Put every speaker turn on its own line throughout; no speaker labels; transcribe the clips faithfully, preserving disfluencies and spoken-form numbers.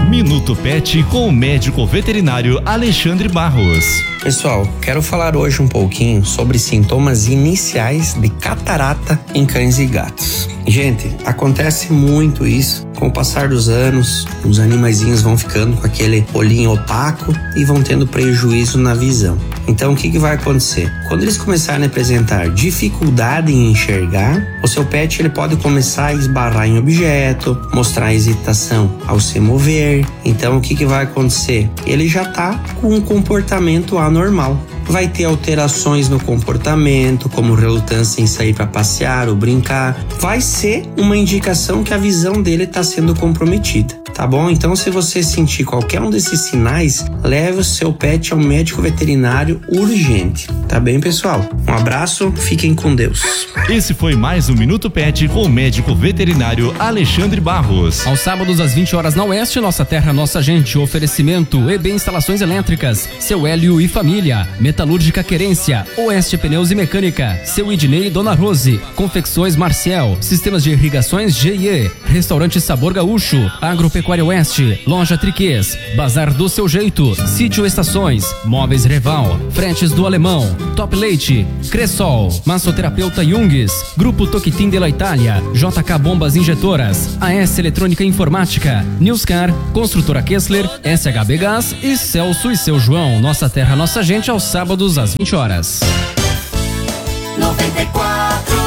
Minuto Pet com o médico veterinário Alexandre Barros.
Pessoal, quero falar hoje um pouquinho sobre sintomas iniciais de catarata em cães e gatos. Gente, acontece muito isso. Com o passar dos anos, os animaizinhos vão ficando com aquele olhinho opaco e vão tendo prejuízo na visão. Então, o que, que vai acontecer? Quando eles começarem a apresentar dificuldade em enxergar, o seu pet ele pode começar a esbarrar em objeto, mostrar hesitação ao se mover. Então, o que, que vai acontecer? Ele já está com um comportamento anormal. Vai ter alterações no comportamento, como relutância em sair para passear ou brincar. Vai ser uma indicação que a visão dele está sendo comprometida, tá bom? Então, se você sentir qualquer um desses sinais, leve o seu pet ao médico veterinário urgente, tá bem, pessoal? Um abraço, fiquem com Deus.
Esse foi mais um Minuto Pet com o médico veterinário Alexandre Barros.
Aos sábados às vinte horas na Oeste, Nossa Terra, Nossa Gente. Oferecimento E B Instalações Elétricas, Seu Hélio e Família. Metalúrgica Querência, Oeste Pneus e Mecânica, Seu Idnei e Dona Rose. Confecções Marcial, Sistemas de Irrigações G e E, Restaurante Sabor Gaúcho, Agropecuária Oeste, Loja Triquês, Bazar do Seu Jeito, Sítio Estações, Móveis Reval, Fretes do Alemão, Top Leite, Cressol, Massoterapeuta Jungs, Grupo Toquitim de la Itália, J K Bombas Injetoras, A S Eletrônica e Informática, Newscar, Construtora Kessler, S H B Gás e Celso e Seu João. Nossa Terra, Nossa Gente, aos sábados às vinte horas.
noventa e quatro.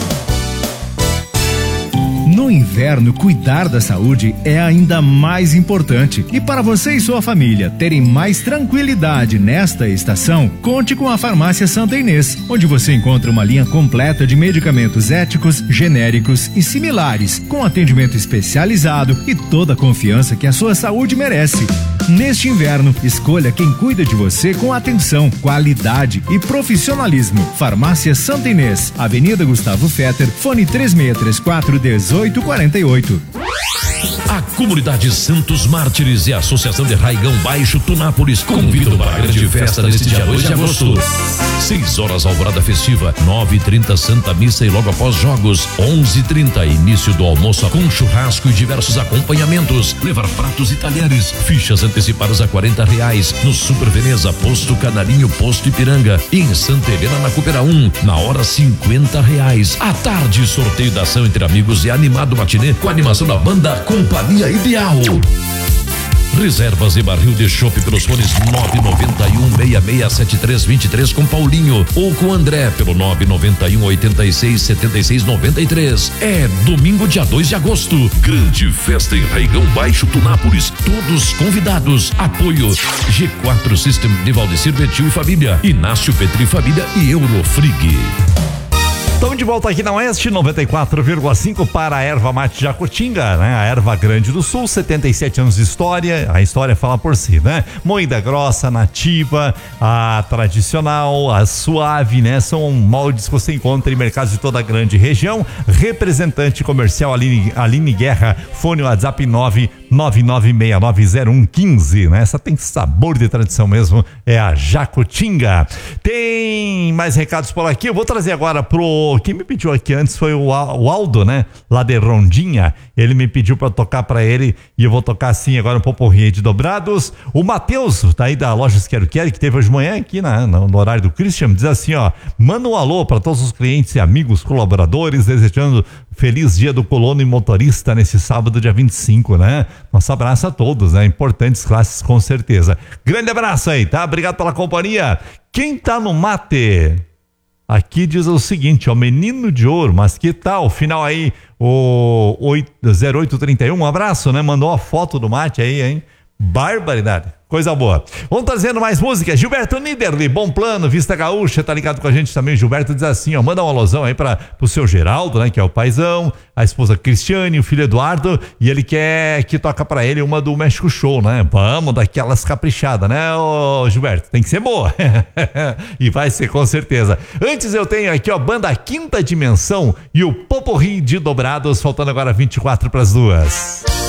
No inverno, cuidar da saúde é ainda mais importante. E para você e sua família terem mais tranquilidade nesta estação, conte com a Farmácia Santa Inês, onde você encontra uma linha completa de medicamentos éticos, genéricos e similares, com atendimento especializado e toda a confiança que a sua saúde merece. Neste inverno, escolha quem cuida de você com atenção, qualidade e profissionalismo. Farmácia Santa Inês, Avenida Gustavo Fetter, fone três seis três quatro, um oito quatro oito.
A Comunidade Santos Mártires e a Associação de Raigão Baixo Tunápolis convidam para a grande festa neste dia dois de agosto. seis horas alvorada festiva, nove e trinta Santa Missa e logo após jogos, onze e trinta início do almoço com churrasco e diversos acompanhamentos. Levar pratos e talheres, fichas antecipadas a quarenta reais no Super Veneza, Posto Canarinho, Posto Ipiranga e em Santa Helena na Coopera um, na hora cinquenta reais. À tarde, sorteio da ação entre amigos e animado matinê com a animação da banda Companhia Ideal. Reservas e barril de chopp pelos fones nove nove um, seis seis sete três dois três com Paulinho ou com André pelo nove nove um, oito seis, sete seis nove três. É domingo, dia dois de agosto. Grande festa em Raigão Baixo Tunápolis. Todos convidados. Apoio G quatro System de Valdecir Betil e Família, Inácio Petri Família e Eurofrig.
Estamos de volta aqui na Oeste noventa e quatro vírgula cinco para a Erva Mate Jacutinga, né? A Erva Grande do Sul, setenta e sete anos de história, a história fala por si, né? Moída grossa, nativa, a tradicional, a suave, né? São moldes que você encontra em mercados de toda a grande região. Representante comercial Aline, Aline Guerra, fone WhatsApp nove nove nove seis nove zero um um cinco, né? Essa tem sabor de tradição mesmo, é a Jacutinga. Tem mais recados por aqui, eu vou trazer agora pro... Quem me pediu aqui antes foi o Aldo, né? Lá de Rondinha. Ele me pediu pra tocar pra ele e eu vou tocar assim agora um Poporri de Dobrados. O Matheus, daí da Lojas Quero Quero, que teve hoje de manhã aqui na, no horário do Christian, diz assim, ó: manda um alô pra todos os clientes e amigos, colaboradores, desejando feliz dia do colono e motorista nesse sábado, dia vinte e cinco, né? Nosso abraço a todos, né? Importantes classes, com certeza. Grande abraço aí, tá? Obrigado pela companhia. Quem tá no mate? Aqui diz o seguinte, ó, Menino de Ouro, mas que tal? Final aí, o zero oito trinta e um, um abraço, né? Mandou a foto do mate aí, hein? Barbaridade. Coisa boa. Vamos trazendo mais música. Gilberto Niederli, Bom Plano, Vista Gaúcha, tá ligado com a gente também. Gilberto diz assim, ó, manda um alusão aí para pro seu Geraldo, né, que é o paizão, a esposa Cristiane, o filho Eduardo, e ele quer que toca para ele uma do México Show, né? Vamos daquelas caprichadas, né, ô Gilberto? Tem que ser boa. E vai ser com certeza. Antes eu tenho aqui, ó, banda Quinta Dimensão e o Poporri de Dobrados, faltando agora vinte e quatro para as duas.